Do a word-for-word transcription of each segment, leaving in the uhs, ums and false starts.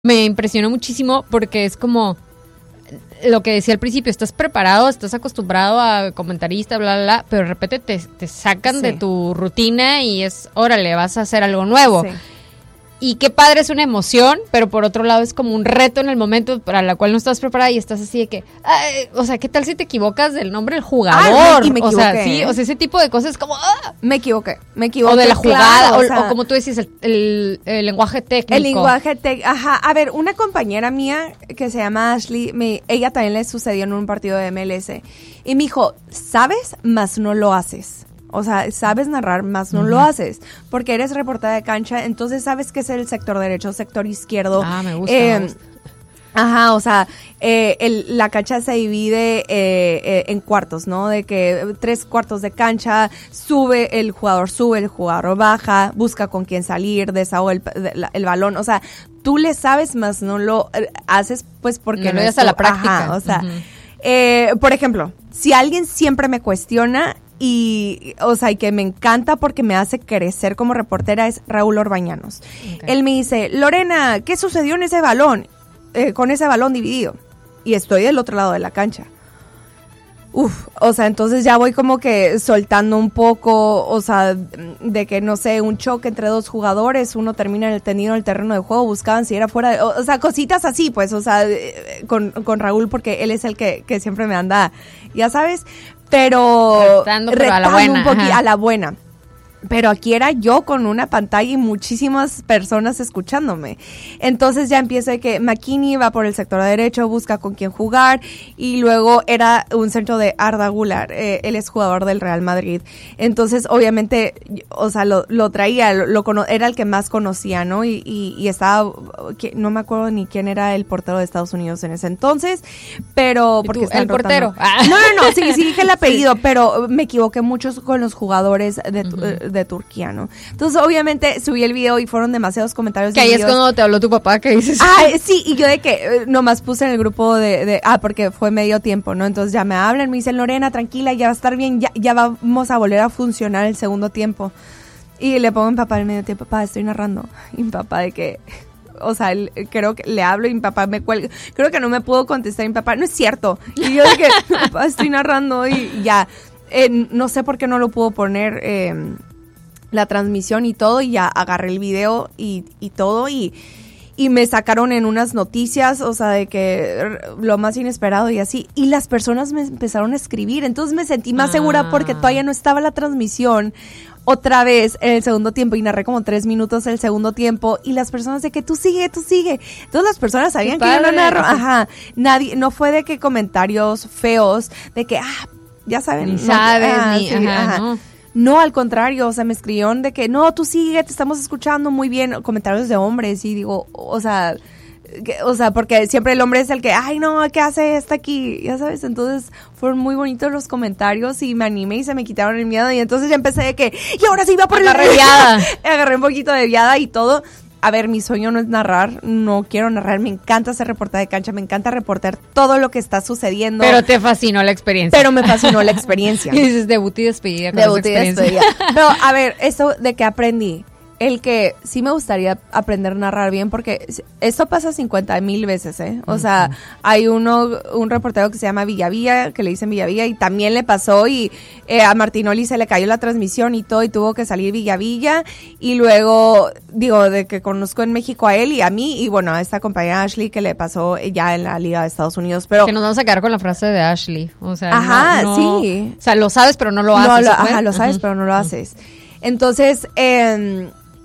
me impresionó muchísimo porque es como lo que decía al principio, estás preparado, estás acostumbrado a comentarista, bla, bla, bla, pero de repente te, te sacan sí. de tu rutina y es, órale, vas a hacer algo nuevo. Sí. Y qué padre, es una emoción, pero por otro lado es como un reto en el momento para la cual no estás preparada y estás así de que, ay, o sea, ¿qué tal si te equivocas del nombre del jugador? Ay, y me equivoqué. O sea, sí, o sea, ese tipo de cosas como, ¡ah! Me equivoqué, me equivoqué. O de la jugada, claro, o, o, sea, o como tú decís, el, el, el lenguaje técnico. El lenguaje técnico, ajá. A ver, una compañera mía que se llama Ashley, me, ella también le sucedió en un partido de M L S. Y me dijo, ¿sabes? Más no lo haces. O sea, sabes narrar, más no uh-huh. lo haces. Porque eres reportera de cancha, entonces sabes qué es el sector derecho, sector izquierdo. Ah, me gusta, eh, me gusta. Ajá, o sea, eh, el, la cancha se divide eh, eh, en cuartos, ¿no? De que tres cuartos de cancha, sube el jugador, sube el jugador, baja, busca con quién salir, desahoga el, el, el balón. O sea, tú le sabes, más no lo eh, haces, pues porque no no lo es a la práctica. Ajá, o sea, uh-huh. eh, por ejemplo, si alguien siempre me cuestiona y, o sea, y que me encanta porque me hace crecer como reportera es Raúl Orbañanos. Okay. Él me dice, Lorena, ¿qué sucedió en ese balón? Eh, con ese balón dividido. Y estoy del otro lado de la cancha. Uf, o sea, entonces ya voy como que soltando un poco, o sea, de que, no sé, un choque entre dos jugadores, uno termina en el tendido en el terreno de juego, buscaban si era fuera, de, o, o sea, cositas así, pues, o sea, con, con Raúl, porque él es el que, que siempre me anda, ya sabes, pero retando, pero a la buena, un poquito, a la buena. Pero aquí era yo con una pantalla y muchísimas personas escuchándome. Entonces ya empieza que McKinney va por el sector derecho, busca con quién jugar, y luego era un centro de Arda Güler, eh, él es jugador del Real Madrid. Entonces obviamente, o sea, lo, lo traía, lo, lo cono- era el que más conocía, ¿no? Y, y, y estaba, que, no me acuerdo ni quién era el portero de Estados Unidos en ese entonces, pero... porque tú, el rotando. portero. Ah. No, no, no, sí, sí dije el apellido, sí. Pero me equivoqué mucho con los jugadores de... Uh-huh. de Turquía, ¿no? Entonces, obviamente, subí el video y fueron demasiados comentarios. Que ahí es cuando te habló tu papá, que dices. Ah, sí, y yo de que eh, nomás puse en el grupo de, de, ah, porque fue medio tiempo, ¿no? Entonces ya me hablan, me dicen, Lorena, tranquila, ya va a estar bien, ya, ya vamos a volver a funcionar el segundo tiempo. Y le pongo a mi papá en medio tiempo, papá, estoy narrando. Y mi papá de que... O sea, él, creo que le hablo y mi papá me cuelga. Creo que no me puedo contestar. Y mi papá, no es cierto. Y yo de que, papá, estoy narrando y ya. Eh, no sé por qué no lo puedo poner... Eh, la transmisión y todo, y ya agarré el video y, y todo, y, y me sacaron en unas noticias, o sea, de que lo más inesperado y así, y las personas me empezaron a escribir, entonces me sentí más ah. segura porque todavía no estaba la transmisión otra vez en el segundo tiempo, y narré como tres minutos el segundo tiempo, y las personas de que tú sigue, tú sigue, entonces las personas sabían que yo no narro, ajá, nadie, no fue de que comentarios feos, de que, ah, ya saben, ni no, sabes, ah, ni, sí, ajá, ajá. no. No, al contrario, o sea, me escribieron de que, no, tú sigue, te estamos escuchando muy bien, comentarios de hombres, y digo, o sea, que, o sea, porque siempre el hombre es el que, ay, no, ¿qué hace esta aquí? Ya sabes, entonces fueron muy bonitos los comentarios y me animé y se me quitaron el miedo, y entonces ya empecé de que, y ahora sí va por Agarré el... viada. Agarré un poquito de viada y todo. A ver, mi sueño no es narrar, no quiero narrar, me encanta hacer reportaje de cancha, me encanta reportar todo lo que está sucediendo. Pero te fascinó la experiencia. Pero me fascinó la experiencia. Y dices, debut y despedida con debut esa experiencia. Y despedida. Pero, a ver, eso de que aprendí, el que sí me gustaría aprender a narrar bien, porque esto pasa cincuenta mil veces, ¿eh? O uh-huh. sea, hay uno, un reportero que se llama Villavilla, que le dicen Villavilla, y también le pasó, y eh, a Martinoli se le cayó la transmisión y todo, y tuvo que salir Villavilla, y luego, digo, de que conozco en México a él y a mí, y bueno, a esta compañera Ashley que le pasó ya en la Liga de Estados Unidos, pero... Que nos vamos a quedar con la frase de Ashley, o sea, ajá, no, no, sí. O sea, lo sabes, pero no lo haces. No, lo, ajá, lo sabes, uh-huh. pero no lo haces. Entonces, eh...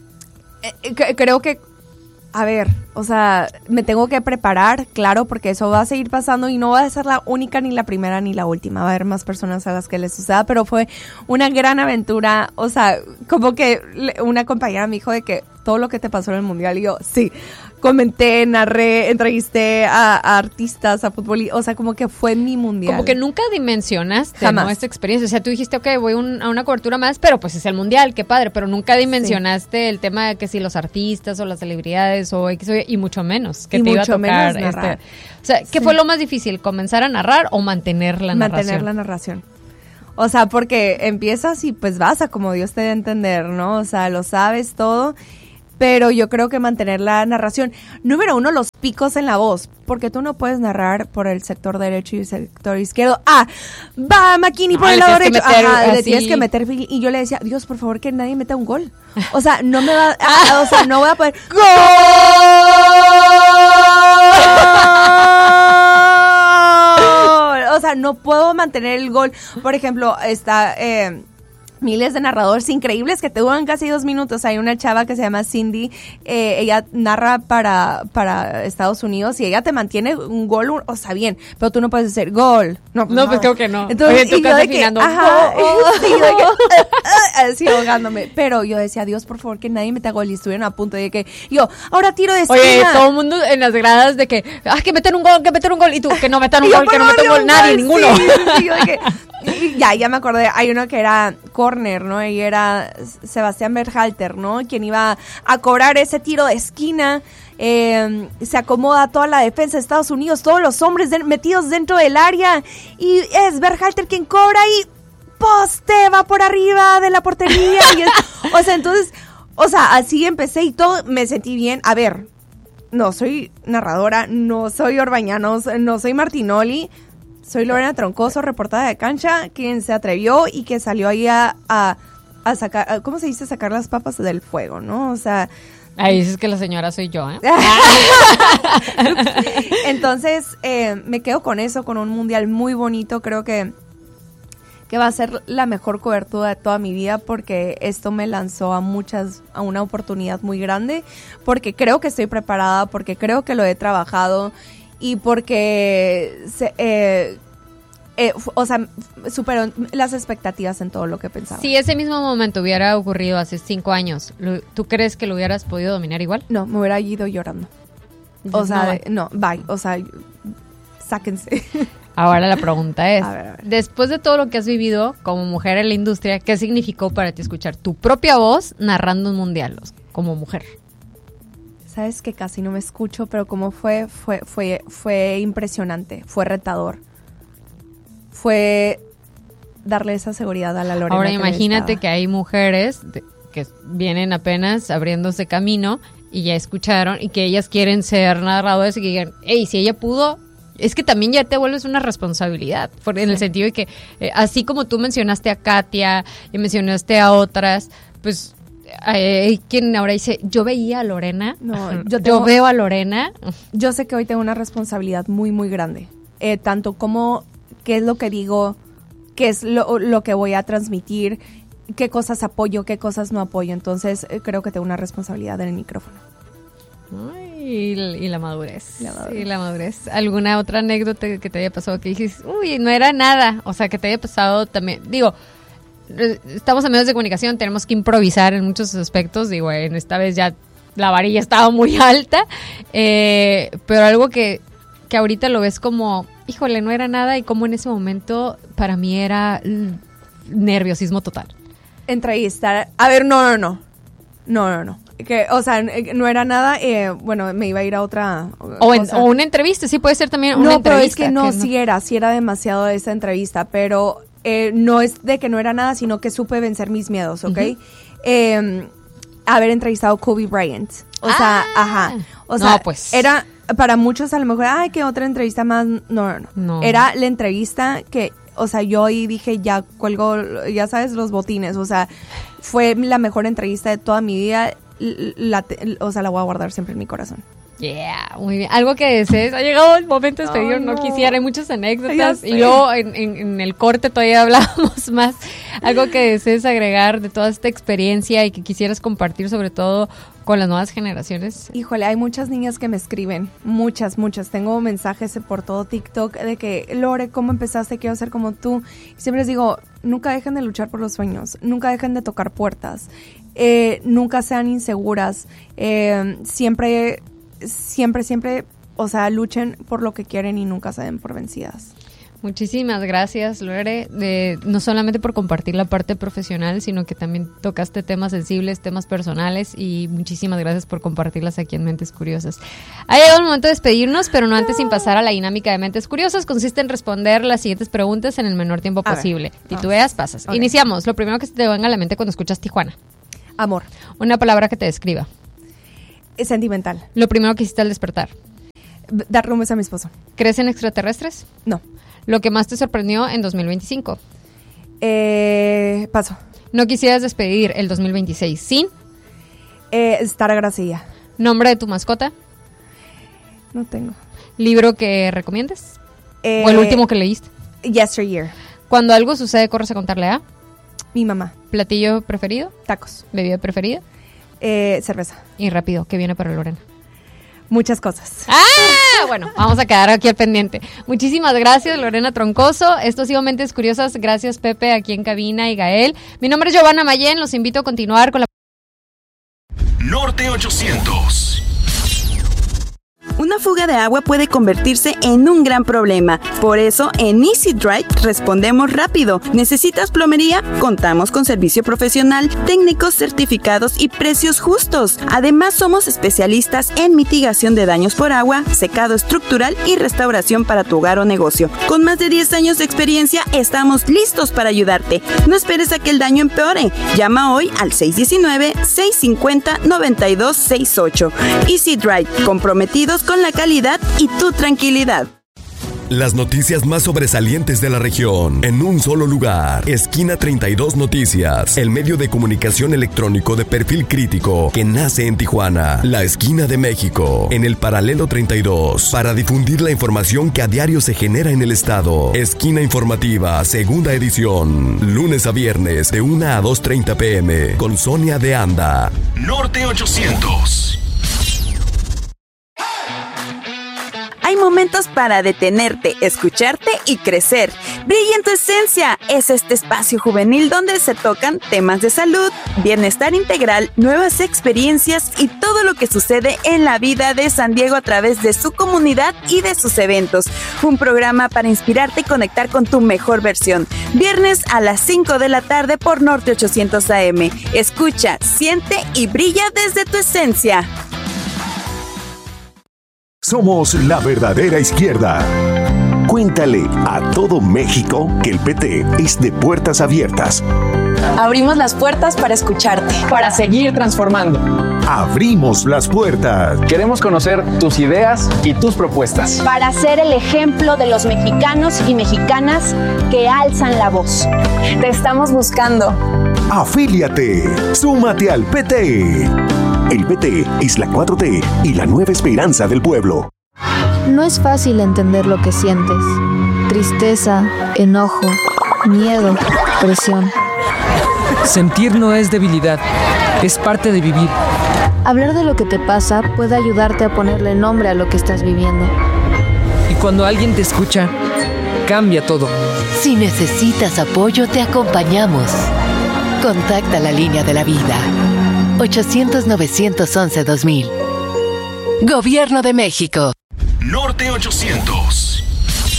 creo que, a ver, o sea, me tengo que preparar, claro, porque eso va a seguir pasando y no va a ser la única, ni la primera, ni la última. Va a haber más personas a las que les suceda, pero fue una gran aventura. O sea, como que una compañera me dijo de que todo lo que te pasó en el mundial, y yo, sí, comenté, narré, entrevisté a, a artistas, a fútbol, o sea, como que fue mi mundial. Como que nunca dimensionaste, jamás, ¿no? Esta experiencia. O sea, tú dijiste, ok, voy un, a una cobertura más, pero pues es el mundial, qué padre, pero nunca dimensionaste sí. el tema de que si los artistas o las celebridades o X, y mucho menos, que y te iba a tocar. Menos narrar. Este, o sea, ¿qué sí. fue lo más difícil? ¿Comenzar a narrar o mantener la narración? Mantener la narración. O sea, porque empiezas y pues vas a como Dios te dé a entender, ¿no? O sea, lo sabes todo. pero yo creo que mantener la narración. Número uno, los picos en la voz, porque tú no puedes narrar por el sector derecho y el sector izquierdo. Ah, va Makini por ah, el lado derecho. Meter, Ajá, así. Le tienes que meter. Y yo le decía, Dios, por favor, que nadie meta un gol. O sea, no me va, ah, o sea, no voy a poder. ¡Gol! O sea, no puedo mantener el gol. Por ejemplo, está eh, miles de narradores increíbles que te duran casi dos minutos. Hay una chava que se llama Cindy, eh, ella narra para, para Estados Unidos y ella te mantiene un gol, o sea, bien, pero tú no puedes decir gol. No, pues, no, no. pues creo que no. Entonces, Oye, tú estás afinando. Ajá, oh, oh, sí, de que, así ahogándome. Pero yo decía, Dios, por favor, que nadie meta gol. Y estuvieron a punto de que yo, ahora tiro de esquina. Oye, todo el mundo en las gradas de que, ah, que meter un gol, que meter un gol. Y tú, que no metan un yo, gol, que no metan un gol, nadie, sí, ninguno. Sí, sí, yo de que, y ya, ya me acordé, hay uno que era corner, ¿no? Y era Sebastián Berhalter, ¿no? Quien iba a cobrar ese tiro de esquina. Eh, se acomoda toda la defensa de Estados Unidos, todos los hombres de, metidos dentro del área. Y es Berhalter quien cobra y poste va por arriba de la portería. Y es, o sea, entonces, o sea, así empecé y todo, me sentí bien. A ver, no soy narradora, no soy Orbañanos, no soy Martinoli. Soy Lorena Troncoso, reportada de cancha, quien se atrevió y que salió ahí a, a, a sacar, a, ¿cómo se dice? Sacar las papas del fuego, ¿no? O sea... Ahí dices que la señora soy yo, ¿eh? Entonces, eh, me quedo con eso, con un mundial muy bonito. Creo que, que va a ser la mejor cobertura de toda mi vida porque esto me lanzó a muchas, a una oportunidad muy grande, porque creo que estoy preparada, porque creo que lo he trabajado y porque, se, eh, eh, o sea, superó las expectativas en todo lo que pensaba. Si ese mismo momento hubiera ocurrido hace cinco años, ¿tú crees que lo hubieras podido dominar igual? No, me hubiera ido llorando. O sea, no, bye. O sea, sáquense. Ahora la pregunta es, a ver, a ver. después de todo lo que has vivido como mujer en la industria, ¿qué significó para ti escuchar tu propia voz narrando un mundial como mujer? Sabes que casi no me escucho, pero como fue, fue, fue, fue impresionante, fue retador. Fue darle esa seguridad a la Lorena. Ahora imagínate que hay mujeres de, que vienen apenas abriéndose camino y ya escucharon y que ellas quieren ser narradoras y que digan, hey, si ella pudo, es que también ya te vuelves una responsabilidad, por, en sí. el sentido de que eh, así como tú mencionaste a Katia y mencionaste a otras, pues hay quien ahora dice, yo veía a Lorena, no, yo, tengo, yo veo a Lorena. Yo sé que hoy tengo una responsabilidad muy, muy grande, eh, tanto como qué es lo que digo, qué es lo, lo que voy a transmitir, qué cosas apoyo, qué cosas no apoyo. Entonces eh, creo que tengo una responsabilidad en el micrófono. Ay, y, y la madurez. La madurez. Sí, la madurez. ¿Alguna otra anécdota que te haya pasado que dices, uy, no era nada? O sea, que te haya pasado también, digo, estamos en medios de comunicación, tenemos que improvisar en muchos aspectos, digo, en esta vez ya la varilla estaba muy alta, eh, pero algo que, que ahorita lo ves como, híjole, no era nada, y como en ese momento para mí era nerviosismo total. Entrevistar, a ver, no, no, no, no, no, no, que, o sea, no era nada, eh, bueno, me iba a ir a otra o, en, o una entrevista, sí puede ser también una no, entrevista. No, pero es que no, que no, sí era, sí era demasiado esa entrevista, pero eh, no es de que no era nada, sino que supe vencer mis miedos, ¿ok? Uh-huh. Eh, haber entrevistado a Kobe Bryant, o ah, sea, ajá, o sea, no, pues. Era para muchos a lo mejor, ay, que otra entrevista más, no, no, no, no. Era la entrevista que, o sea, yo ahí dije, ya cuelgo, ya sabes, los botines, o sea, fue la mejor entrevista de toda mi vida, la, o sea, la voy a guardar siempre en mi corazón. Yeah, muy bien. Algo que desees, ha llegado el momento de despedir, oh, no. no quisiera, hay muchas anécdotas y luego en, en, en el corte todavía hablábamos más. Algo que desees agregar de toda esta experiencia y que quisieras compartir sobre todo con las nuevas generaciones. Híjole, hay muchas niñas que me escriben, muchas, muchas. Tengo mensajes por todo TikTok de que, Lore, ¿cómo empezaste? Quiero ser como tú. Y siempre les digo, nunca dejen de luchar por los sueños, nunca dejen de tocar puertas, eh, nunca sean inseguras, eh, siempre... Siempre, siempre, o sea, luchen por lo que quieren y nunca se den por vencidas. Muchísimas gracias, Lore, de, no solamente por compartir la parte profesional, sino que también tocaste temas sensibles, temas personales, y muchísimas gracias por compartirlas aquí en Mentes Curiosas. Ha llegado el momento de despedirnos, pero no antes sin pasar a la dinámica de Mentes Curiosas. Consiste en responder las siguientes preguntas en el menor tiempo a posible. Ver, titubeas, pasas. Okay. Iniciamos. Lo primero que se te venga a la mente cuando escuchas Tijuana. Amor. Una palabra que te describa. Es sentimental. Lo primero que hiciste al despertar. Darle un beso a mi esposo. ¿Crees en extraterrestres? No. Lo que más te sorprendió en dos mil veinticinco. Eh, paso. No quisieras despedir el dos mil veintiséis sin... Eh, estar agradecida. ¿Nombre de tu mascota? No tengo. ¿Libro que recomiendes? Eh, ¿O el último que leíste? Yesteryear. Cuando algo sucede, corres a contarle a... Mi mamá. ¿Platillo preferido? Tacos. ¿Bebida preferida? Eh, cerveza. Y rápido, ¿qué viene para Lorena? Muchas cosas. ¡Ah! Bueno, vamos a quedar aquí al pendiente. Muchísimas gracias, Lorena Troncoso. Esto ha sido Mentes Curiosas. Gracias, Pepe, aquí en cabina, y Gael. Mi nombre es Giovanna Mayén. Los invito a continuar con la... Norte ochocientos. Una fuga de agua puede convertirse en un gran problema. Por eso, en Easy Dry respondemos rápido. ¿Necesitas plomería? Contamos con servicio profesional, técnicos certificados y precios justos. Además, somos especialistas en mitigación de daños por agua, secado estructural y restauración para tu hogar o negocio. Con más de diez años de experiencia, estamos listos para ayudarte. No esperes a que el daño empeore. Llama hoy al seis uno nueve, seis cinco cero, nueve dos seis ocho. Easy Dry, comprometidos con la calidad y tu tranquilidad. Las noticias más sobresalientes de la región en un solo lugar. Esquina treinta y dos Noticias, el medio de comunicación electrónico de perfil crítico que nace en Tijuana, la esquina de México, en el paralelo treinta y dos, para difundir la información que a diario se genera en el estado. Esquina informativa, segunda edición, lunes a viernes de una a dos treinta pm, con Sonia de Anda. Norte ochocientos. Hay momentos para detenerte, escucharte y crecer. Brilla en tu esencia. Es este espacio juvenil donde se tocan temas de salud, bienestar integral, nuevas experiencias y todo lo que sucede en la vida de San Diego a través de su comunidad y de sus eventos. Un programa para inspirarte y conectar con tu mejor versión. Viernes a las cinco de la tarde por Norte ochocientos A M. Escucha, siente y brilla desde tu esencia. Somos la verdadera izquierda. Cuéntale a todo México que el P T es de puertas abiertas. Abrimos las puertas para escucharte. Para seguir transformando. Abrimos las puertas. Queremos conocer tus ideas y tus propuestas. Para ser el ejemplo de los mexicanos y mexicanas que alzan la voz. Te estamos buscando. Afíliate. Súmate al P T. El P T es la cuatro T y la nueva esperanza del pueblo. No es fácil entender lo que sientes. Tristeza, enojo, miedo, presión. Sentir no es debilidad, es parte de vivir. Hablar de lo que te pasa puede ayudarte a ponerle nombre a lo que estás viviendo. Y cuando alguien te escucha, cambia todo. Si necesitas apoyo, te acompañamos. Contacta la línea de la vida. ochocientos, novecientos once, dos mil. Gobierno de México. Norte ochocientos.